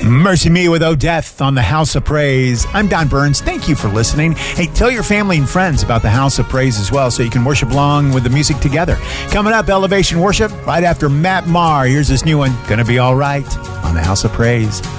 Mercy Me with Oh Death on the House of Praise. I'm Don Burns. Thank you for listening. Hey, tell your family and friends about the House of Praise as well so you can worship along with the music together. Coming up, Elevation Worship, right after Matt Maher. Here's this new one, Gonna Be All Right on the House of Praise.